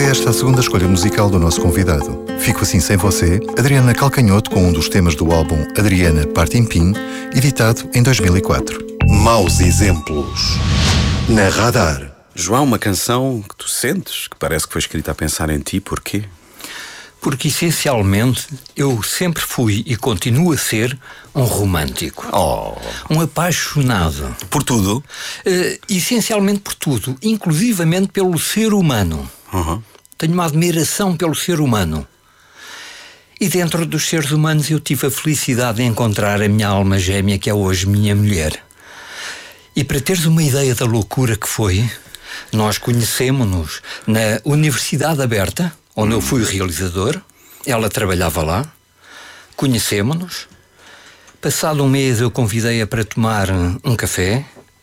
esta a segunda escolha musical do nosso convidado. Fico Assim Sem Você, Adriana Calcanhoto, com um dos temas do álbum Adriana Partimpim, editado em 2004. Maus exemplos na Radar. João, uma canção que tu sentes, que parece que foi escrita a pensar em ti, porquê? Porque essencialmente eu sempre fui e continuo a ser um romântico. Um apaixonado. Por tudo? Essencialmente por tudo, inclusivamente pelo ser humano. Tenho uma admiração pelo ser humano. E dentro dos seres humanos eu tive a felicidade de encontrar a minha alma gêmea, que é hoje minha mulher. E para teres uma ideia da loucura que foi, nós conhecemos-nos na Universidade Aberta, onde eu fui realizador. Ela trabalhava lá. Conhecemos-nos. Passado um mês eu convidei-a para tomar um café.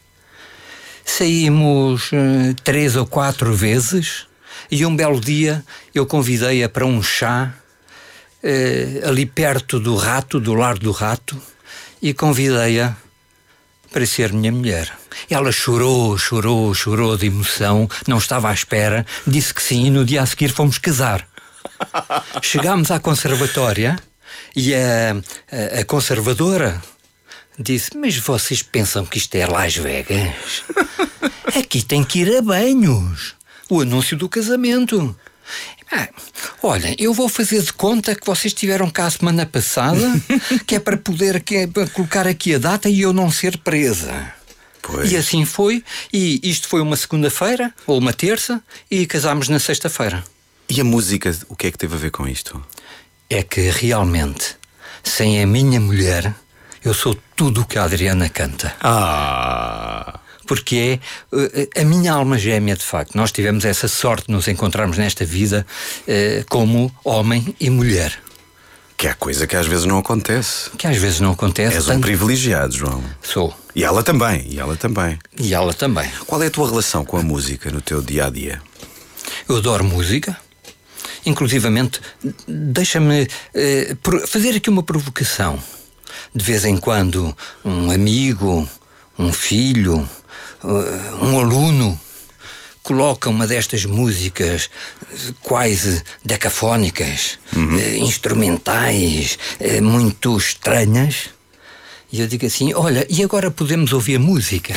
Saímos 3 ou 4 vezes. E um belo dia eu convidei-a para um chá ali perto do Rato, do Lar do Rato, e convidei-a para ser minha mulher. Ela chorou de emoção, não estava à espera, disse que sim, e no dia a seguir fomos casar. Chegámos à conservatória e a conservadora disse: mas vocês pensam que isto é Las Vegas? Aqui tem que ir a banhos. O anúncio do casamento. Olhem, eu vou fazer de conta que vocês estiveram cá a semana passada, que é para poder para colocar aqui a data e eu não ser presa. Pois. E assim foi, e isto foi uma segunda-feira ou uma terça, e casámos na sexta-feira. E a música, o que é que teve a ver com isto? É que realmente, sem a minha mulher, eu sou tudo o que a Adriana canta. Porque é a minha alma gêmea, de facto. Nós tivemos essa sorte de nos encontrarmos nesta vida como homem e mulher. Que é coisa que às vezes não acontece. És um privilegiado, João. Sou. E ela também. E ela também. Qual é a tua relação com a música no teu dia-a-dia? Eu adoro música. Inclusivamente, deixa-me fazer aqui uma provocação. De vez em quando, um amigo, um filho, um aluno coloca uma destas músicas quase decafónicas, instrumentais, muito estranhas, e eu digo assim: olha, e agora podemos ouvir música?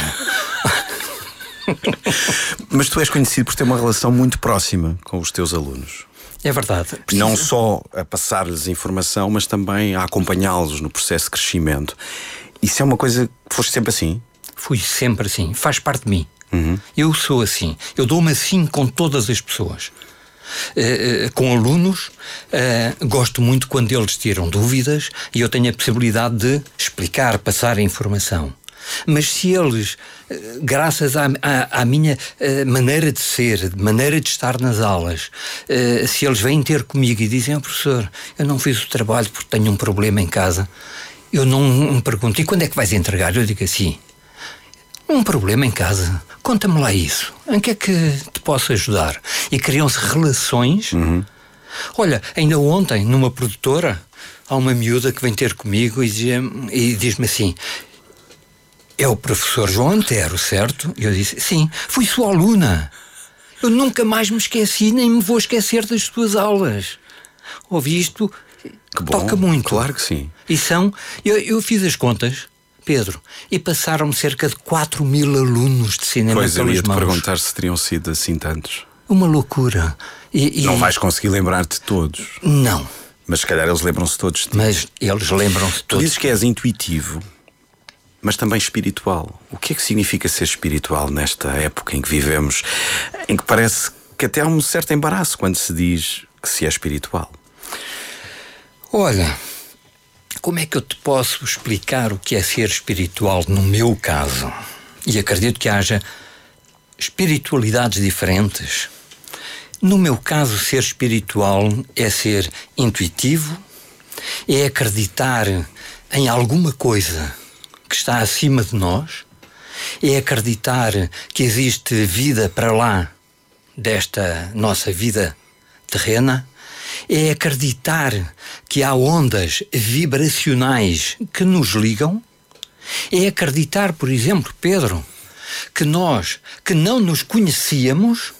Mas tu és conhecido por ter uma relação muito próxima com os teus alunos. É verdade. Não só a passar-lhes informação, mas também a acompanhá-los no processo de crescimento. Isso é uma coisa que foste sempre assim? Fui sempre assim, faz parte de mim. Eu sou assim, eu dou-me assim com todas as pessoas. Com alunos, gosto muito quando eles tiram dúvidas e eu tenho a possibilidade de explicar, passar a informação. Mas se eles, graças à minha maneira de ser, maneira de estar nas aulas, se eles vêm ter comigo e dizem: professor, eu não fiz o trabalho porque tenho um problema em casa, eu não me pergunto: e quando é que vais entregar? Eu digo assim: um problema em casa? Conta-me lá isso. Em que é que te posso ajudar? E criam-se relações. Olha, ainda ontem, numa produtora, há uma miúda que vem ter comigo e diz-me assim: é o professor João Antero, certo? E eu disse: sim, fui sua aluna. Eu nunca mais me esqueci, nem me vou esquecer das suas aulas. Ouvi isto, que bom, toca muito. Claro que sim. E eu fiz as contas, Pedro, e passaram-me cerca de 4.000 alunos de cinema pelas mãos. Pois, eu ia-te perguntar se teriam sido assim tantos. Uma loucura. Não vais conseguir lembrar-te de todos. Não. Mas se calhar eles lembram-se todos de ti. Mas eles lembram-se Tu todos. dizes que és intuitivo, mas também espiritual. O que é que significa ser espiritual nesta época em que vivemos, em que parece que até há um certo embaraço quando se diz que se é espiritual? Olha, como é que eu te posso explicar o que é ser espiritual no meu caso? E acredito que haja espiritualidades diferentes. No meu caso, ser espiritual é ser intuitivo, é acreditar em alguma coisa que está acima de nós, é acreditar que existe vida para lá desta nossa vida terrena, é acreditar que há ondas vibracionais que nos ligam, é acreditar, por exemplo, Pedro, que nós, que não nos conhecíamos,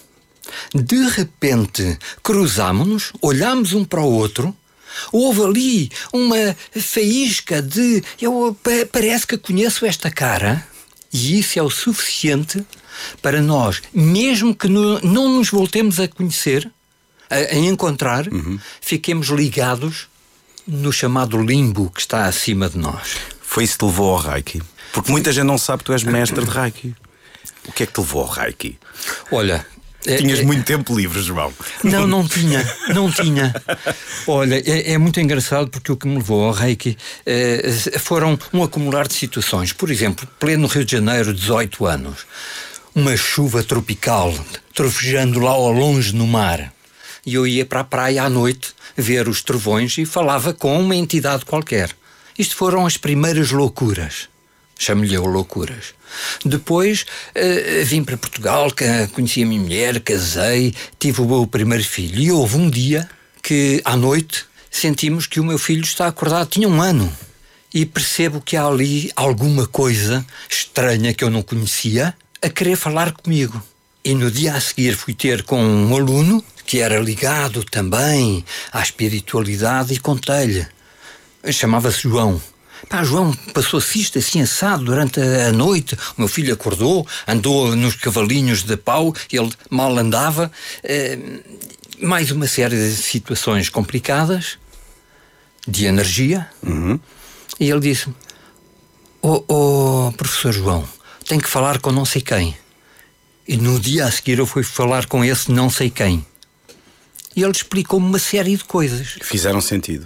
De repente, cruzámo-nos, olhámos um para o outro, houve ali uma faísca de... Parece que conheço esta cara. E isso é o suficiente para nós, mesmo que não nos voltemos a conhecer, a encontrar, fiquemos ligados no chamado limbo que está acima de nós. Foi isso que te levou ao Reiki? Porque muita gente não sabe que tu és mestre de Reiki. O que é que te levou ao Reiki? Olha... Tinhas muito tempo livre, João. Não tinha. Olha, é muito engraçado porque o que me levou ao Reiki foram um acumular de situações. Por exemplo, pleno Rio de Janeiro, 18 anos. Uma chuva tropical, trofejando lá ao longe no mar. E eu ia para a praia à noite ver os trovões e falava com uma entidade qualquer. Isto foram as primeiras loucuras. Chamo-lhe eu loucuras. Depois vim para Portugal, conheci a minha mulher, casei, tive o meu primeiro filho. E houve um dia que, à noite, sentimos que o meu filho está acordado, tinha 1 ano. E percebo que há ali alguma coisa estranha que eu não conhecia a querer falar comigo. E no dia a seguir fui ter com um aluno que era ligado também à espiritualidade e contei-lhe. Chamava-se João. João, passou-se isto assim assado durante a noite. O meu filho acordou, andou nos cavalinhos de pau, ele mal andava. Mais uma série de situações complicadas, de energia. E ele disse-me: professor João, tenho que falar com não sei quem. E no dia a seguir eu fui falar com esse não sei quem. E ele explicou-me uma série de coisas. Que fizeram sentido.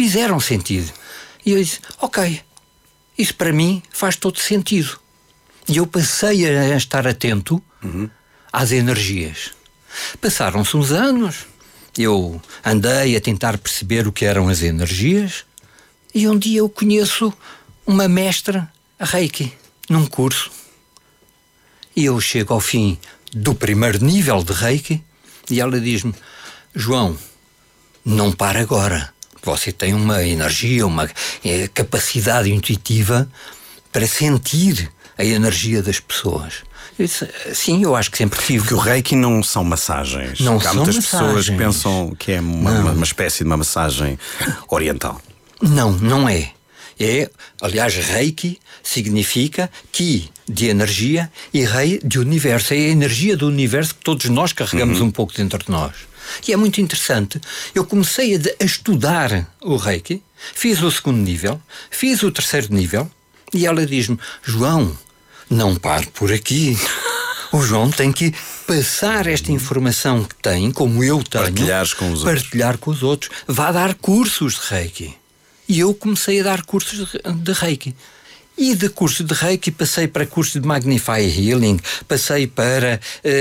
E eu disse: ok, isso para mim faz todo sentido. E eu passei a estar atento às energias. Passaram-se uns anos, eu andei a tentar perceber o que eram as energias, e um dia eu conheço uma mestra Reiki, num curso. E eu chego ao fim do primeiro nível de Reiki, e ela diz-me: João, não para agora. Você tem uma energia, uma capacidade intuitiva para sentir a energia das pessoas. Eu disse: sim, eu acho que sempre tive. Porque o Reiki não são massagens. Não Há são muitas massagens. Pessoas que pensam que é uma espécie de uma massagem oriental. Não é. Aliás, Reiki significa Ki de energia e Rei de universo. É a energia do universo que todos nós carregamos um pouco dentro de nós. E é muito interessante. Eu comecei a estudar o Reiki, fiz o 2º nível, fiz o 3º nível, e ela diz-me: João, não pare por aqui. O João tem que passar esta informação que tem, como eu tenho, partilhar com os outros. Vá dar cursos de Reiki. E eu comecei a dar cursos de Reiki. E de curso de Reiki passei para curso de Magnify Healing, passei para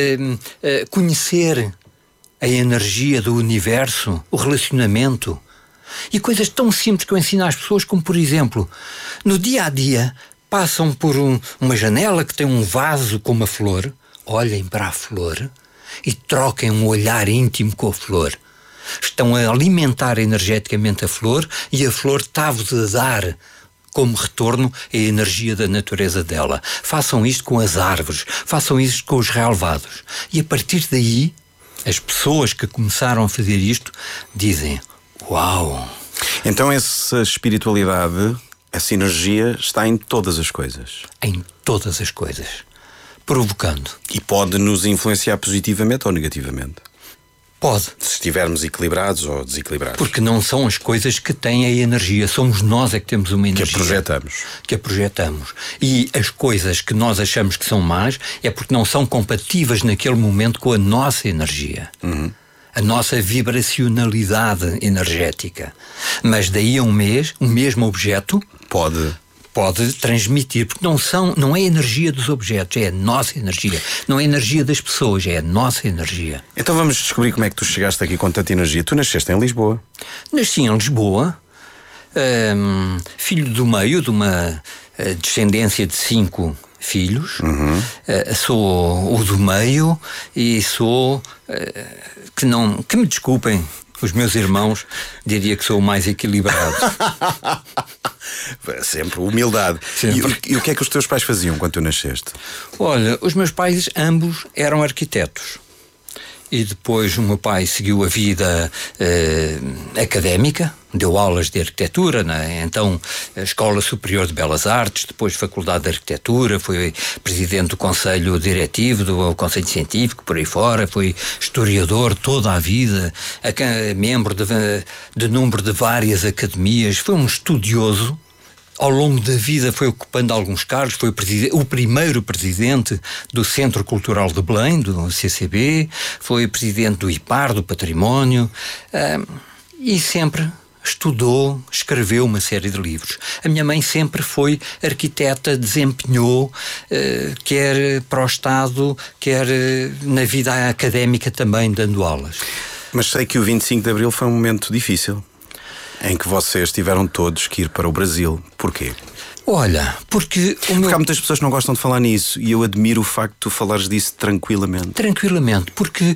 conhecer a energia do universo, o relacionamento. E coisas tão simples que eu ensino às pessoas, como, por exemplo, no dia a dia, passam por uma janela que tem um vaso com uma flor, olhem para a flor e troquem um olhar íntimo com a flor. Estão a alimentar energeticamente a flor e a flor está-vos a dar como retorno a energia da natureza dela. Façam isto com as árvores, façam isto com os relevados. E a partir daí, as pessoas que começaram a fazer isto dizem: uau! Então essa espiritualidade, essa energia está em todas as coisas. Em todas as coisas. Provocando. E pode nos influenciar positivamente ou negativamente? Pode. Se estivermos equilibrados ou desequilibrados. Porque não são as coisas que têm a energia, somos nós é que temos uma energia. Que a projetamos. E as coisas que nós achamos que são más é porque não são compatíveis naquele momento com a nossa energia. A nossa vibracionalidade energética. Mas daí a um mês, o mesmo objeto pode transmitir, porque não é a energia dos objetos, é a nossa energia. Não é a energia das pessoas, é a nossa energia. Então vamos descobrir como é que tu chegaste aqui com tanta energia. Tu nasceste em Lisboa? Nasci em Lisboa, filho do meio, de uma descendência de 5 filhos. Sou o do meio e sou... que me desculpem, os meus irmãos, diria que sou o mais equilibrado. Sempre, humildade. Sempre. E o que é que os teus pais faziam quando tu nasceste? Olha, os meus pais ambos eram arquitetos. e depois o meu pai seguiu a vida académica, deu aulas de arquitetura, então a Escola Superior de Belas Artes, depois Faculdade de Arquitetura, foi presidente do Conselho Diretivo, do Conselho Científico, por aí fora, foi historiador toda a vida, membro de número de várias academias, foi um estudioso. Ao longo da vida foi ocupando alguns cargos, foi o primeiro presidente do Centro Cultural de Belém, do CCB, foi presidente do IPAR, do Património, e sempre estudou, escreveu uma série de livros. A minha mãe sempre foi arquiteta, desempenhou, quer para o Estado, quer na vida académica também, dando aulas. Mas sei que o 25 de Abril foi um momento difícil, em que vocês tiveram todos que ir para o Brasil. Porquê? Olha, porque há muitas pessoas que não gostam de falar nisso, e eu admiro o facto de tu falares disso tranquilamente. Tranquilamente, porque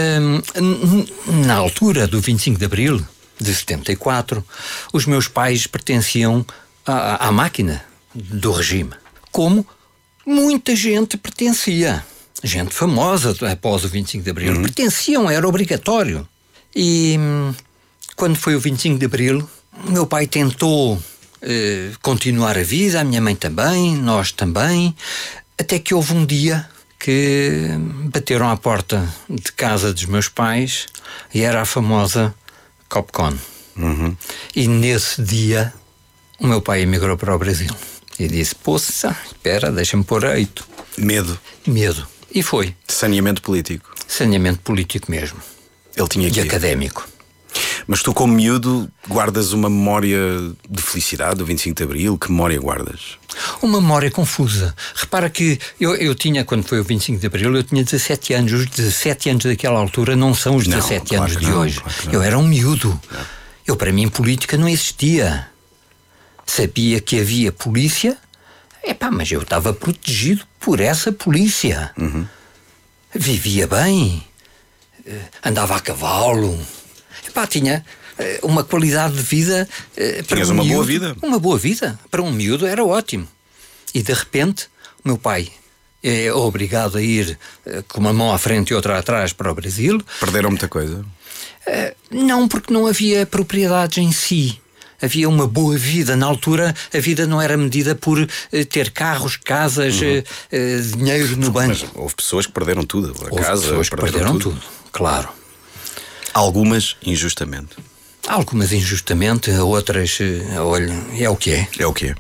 na altura do 25 de Abril de 74, os meus pais pertenciam à máquina do regime, como muita gente pertencia. Gente famosa após o 25 de Abril pertenciam, era obrigatório. E quando foi o 25 de Abril, meu pai tentou continuar a vida, a minha mãe também, nós também, até que houve um dia que bateram à porta de casa dos meus pais e era a famosa Copcon. E nesse dia o meu pai emigrou para o Brasil e disse: poça, espera, deixa-me pôr eito. Medo. E foi. Saneamento político. Saneamento político mesmo. Ele tinha que ir. E académico. Mas tu, como miúdo, guardas uma memória de felicidade do 25 de Abril? Que memória guardas? Uma memória confusa. Repara que eu tinha, quando foi o 25 de Abril, eu tinha 17 anos. Os 17 anos daquela altura não são os 17 anos de hoje. Claro. Eu era um miúdo. Eu, para mim, política não existia. Sabia que havia polícia, mas eu estava protegido por essa polícia. Vivia bem, andava a cavalo. Tinha uma qualidade de vida. Tinhas uma boa vida. Uma boa vida. Para um miúdo era ótimo. E de repente, o meu pai é obrigado a ir com uma mão à frente e outra atrás para o Brasil. Perderam muita coisa? Não, porque não havia propriedades em si. Havia uma boa vida. Na altura, a vida não era medida por ter carros, casas, dinheiro no banco. Mas houve pessoas que perderam tudo. Houve pessoas que perderam tudo, claro. Algumas injustamente. Algumas injustamente, outras, olha, é o que é. É o que é.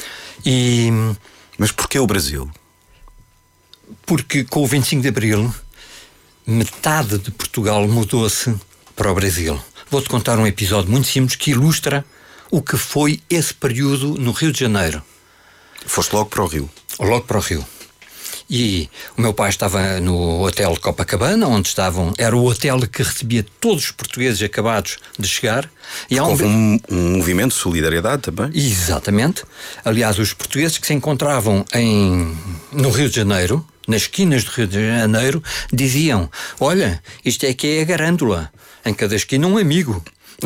Mas porquê o Brasil? Porque com o 25 de Abril, metade de Portugal mudou-se para o Brasil. Vou-te contar um episódio muito simples que ilustra o que foi esse período no Rio de Janeiro. Foste logo para o Rio? Logo para o Rio. E o meu pai estava no Hotel Copacabana, onde estavam, era o hotel que recebia todos os portugueses acabados de chegar. E houve um movimento de solidariedade também? Exatamente. Aliás, os portugueses que se encontravam no Rio de Janeiro, nas esquinas do Rio de Janeiro, diziam: olha, isto é que é a Garândula, em cada esquina um amigo.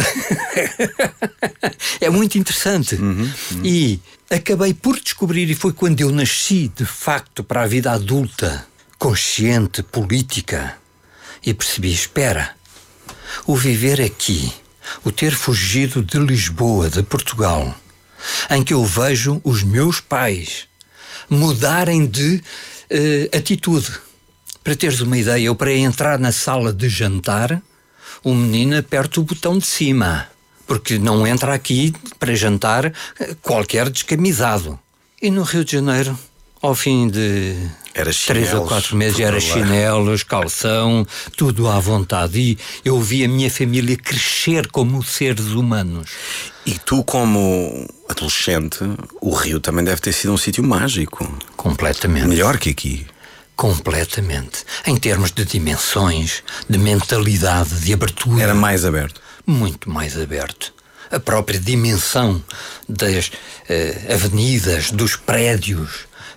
É muito interessante. E acabei por descobrir, e foi quando eu nasci de facto para a vida adulta, consciente, política, e percebi: espera, o viver aqui, o ter fugido de Lisboa, de Portugal, em que eu vejo os meus pais mudarem de atitude. Para teres uma ideia, eu, para entrar na sala de jantar, o menino aperta o botão de cima, porque não entra aqui para jantar qualquer descamisado. E no Rio de Janeiro, ao fim de 3 ou 4 meses, era chinelos, calção, tudo à vontade. E eu vi a minha família crescer como seres humanos. E tu, como adolescente, o Rio também deve ter sido um sítio mágico. Completamente. Melhor que aqui. Completamente. Em termos de dimensões, de mentalidade, de abertura. Era mais aberto. Muito mais aberto. A própria dimensão das avenidas, dos prédios,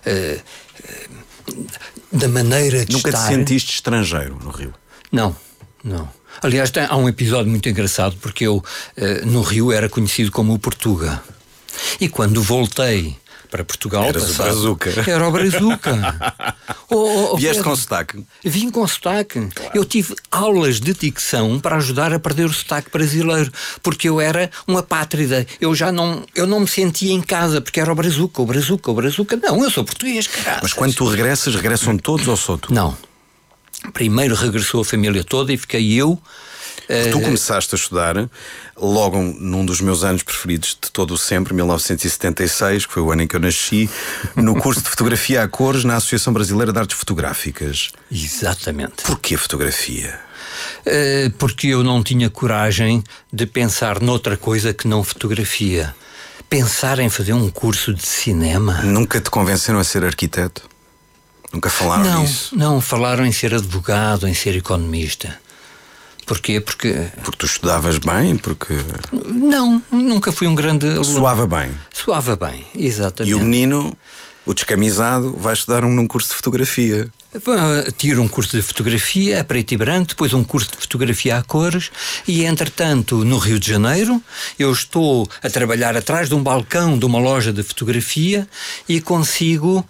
da maneira de Nunca estar. te sentiste estrangeiro no Rio? Não. Aliás, há um episódio muito engraçado, porque eu no Rio era conhecido como o Portuga. E quando voltei para Portugal. Eras o Brazuca. Era o Brazuca. Vieste Pedro, com sotaque? Vim com sotaque. Claro. Eu tive aulas de dicção para ajudar a perder o sotaque brasileiro, porque eu era uma pátrida. Eu não me sentia em casa, porque era o Brazuca. Não, eu sou português, caralho. Mas quando tu regressas, regressam todos ou só tu? Não. Primeiro regressou a família toda e fiquei eu. Tu começaste a estudar logo num dos meus anos preferidos de todo o sempre, 1976, que foi o ano em que eu nasci, no curso de fotografia a cores na Associação Brasileira de Artes Fotográficas. Exatamente. Porquê fotografia? Porque eu não tinha coragem de pensar noutra coisa que não fotografia. Pensar em fazer um curso de cinema. Nunca te convenceram a ser arquiteto? Nunca falaram disso? Não, falaram em ser advogado, em ser economista. Porquê? Porque tu estudavas bem? Porque... Não, nunca fui um grande aluno. Soava bem? Soava bem, exatamente. E o menino, o descamisado, vai estudar num curso de fotografia? Tiro um curso de fotografia a preto e branco, depois um curso de fotografia a cores e, entretanto, no Rio de Janeiro, eu estou a trabalhar atrás de um balcão de uma loja de fotografia e consigo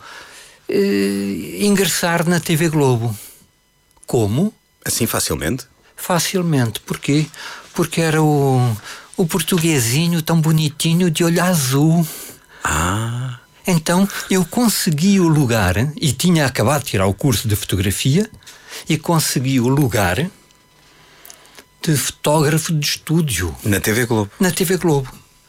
ingressar na TV Globo. Como? Assim facilmente? Facilmente. Porquê? Porque era o portuguesinho tão bonitinho de olho azul. Então eu consegui o lugar, e tinha acabado de tirar o curso de fotografia, e consegui o lugar de fotógrafo de estúdio. Na TV Globo? Na TV Globo.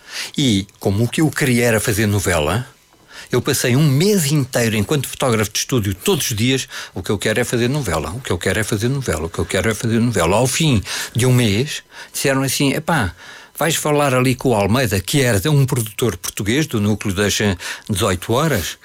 E como o que eu queria era fazer novela, eu passei um mês inteiro enquanto fotógrafo de estúdio, todos os dias, o que eu quero é fazer novela, o que eu quero é fazer novela, o que eu quero é fazer novela. Ao fim de um mês, disseram assim, vais falar ali com o Almeida, que era um produtor português do núcleo das 18 horas,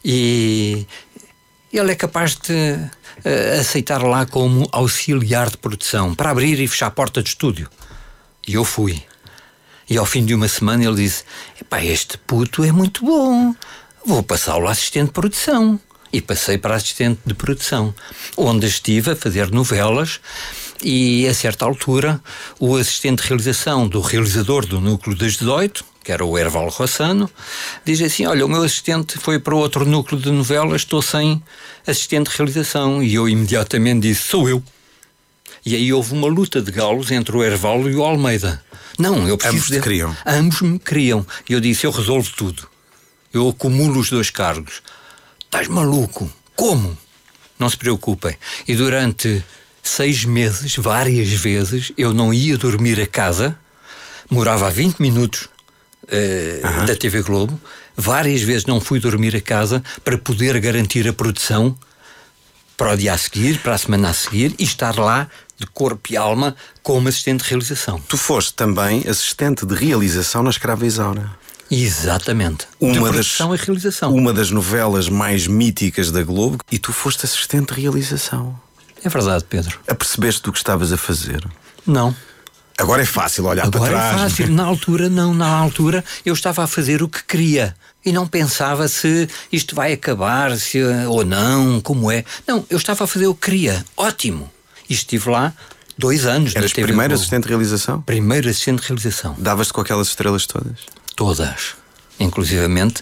e ele é capaz de aceitar lá como auxiliar de produção, para abrir e fechar a porta de estúdio. E eu fui. E ao fim de uma semana ele disse, este puto é muito bom, vou passá-lo a assistente de produção. E passei para assistente de produção, onde estive a fazer novelas. E a certa altura o assistente de realização do realizador do núcleo das 18, que era o Herval Rossano, diz assim, olha, o meu assistente foi para outro núcleo de novelas, estou sem assistente de realização. E eu imediatamente disse, sou eu. E aí houve uma luta de galos entre o Herval e o Almeida. Não, eu preciso... Ambos te queriam? Ambos me queriam. E eu disse, eu resolvo tudo. Eu acumulo os 2 cargos. Estás maluco? Como? Não se preocupem. E durante 6 meses, várias vezes, eu não ia dormir a casa. Morava a 20 minutos da TV Globo. Várias vezes não fui dormir a casa para poder garantir a produção para o dia a seguir, para a semana a seguir, e estar lá de corpo e alma como assistente de realização. Tu foste também assistente de realização na Escrava Isaura. Exatamente. De produção e realização. Uma das novelas mais míticas da Globo, e tu foste assistente de realização. É verdade, Pedro. Apercebeste do que estavas a fazer? Não. Agora é fácil olhar para trás. Agora é fácil. Na altura, não. Na altura, eu estava a fazer o que queria. E não pensava se isto vai acabar, ou não, como é. Não, eu estava a fazer o que queria. Ótimo. E estive lá 2 anos. Eras primeiro assistente de realização? Primeiro assistente de realização. Davas-te com aquelas estrelas todas? Todas. Inclusivamente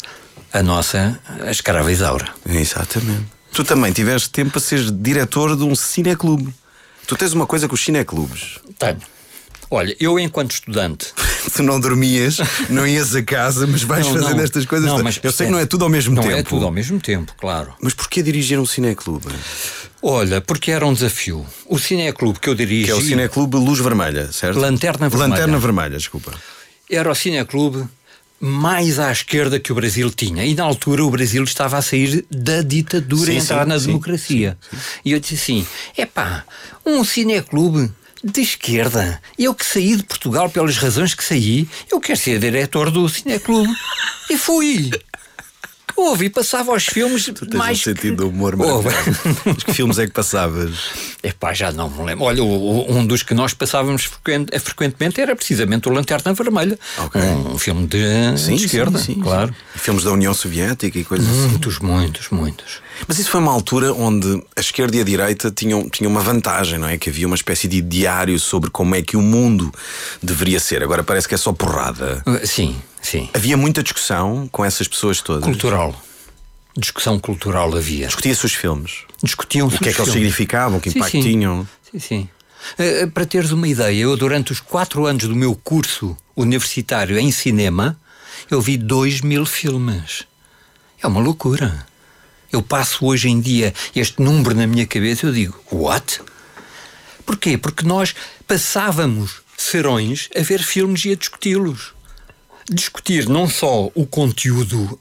a Escrava Isaura. Exatamente. Tu também tiveste tempo para seres diretor de um cineclube. Tu tens uma coisa com os cineclubes. Tenho. Olha, eu enquanto estudante... Tu não dormias, não ias a casa, mas vais fazendo estas coisas. Não, mas, eu sei que não é tudo ao mesmo tempo. Não é tudo ao mesmo tempo, claro. Mas porquê dirigir um cineclube? Olha, porque era um desafio. O cineclube que eu dirigi... Que é o cineclube Luz Vermelha, certo? Lanterna Vermelha. Lanterna Vermelha, desculpa. Era o cineclube mais à esquerda que o Brasil tinha. E na altura o Brasil estava a sair da ditadura e entrar na democracia. Sim. E eu disse assim, um cineclube de esquerda. Eu que saí de Portugal pelas razões que saí, eu quero ser diretor do cineclube. E fui. E passava os filmes tu tens mais... um sentido de humor, mas que filmes é que passavas? Já não me lembro. Olha, um dos que nós passávamos frequentemente era precisamente o Lanterna Vermelha. Okay. Um filme de esquerda, sim, claro. E filmes da União Soviética e coisas assim. Muitos. Mas isso foi uma altura onde a esquerda e a direita tinham uma vantagem, não é? Que havia uma espécie de diário sobre como é que o mundo deveria ser. Agora parece que é só porrada. Sim. Sim. Havia muita discussão com essas pessoas todas? Cultural. Discussão cultural havia. Discutia-se os filmes? Discutiam-se o que é que eles significavam, que impacto tinham? Sim. Para teres uma ideia, eu durante os 4 anos do meu curso universitário em cinema, eu vi 2000 filmes. É uma loucura. Eu passo hoje em dia este número na minha cabeça e eu digo, what? Porquê? Porque nós passávamos serões a ver filmes e a discuti-los. Discutir não só o conteúdo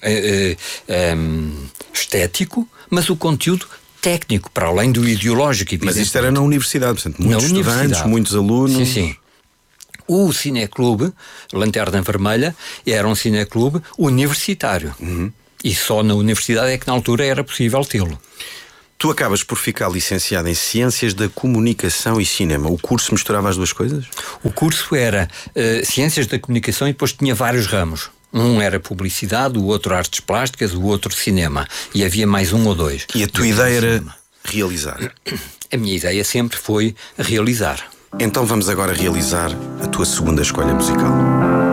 estético, mas o conteúdo técnico, para além do ideológico. Mas isto era na universidade, portanto, muitos estudantes, muitos alunos. Sim. O Cineclube, Lanterna Vermelha, era um cineclube universitário. E só na universidade é que na altura era possível tê-lo. Tu acabas por ficar licenciado em Ciências da Comunicação e Cinema. O curso misturava as duas coisas? O curso era Ciências da Comunicação e depois tinha vários ramos. Um era publicidade, o outro artes plásticas, o outro cinema. E havia mais 1 ou 2. E a tua ideia era realizar? A minha ideia sempre foi realizar. Então vamos agora realizar a tua segunda escolha musical.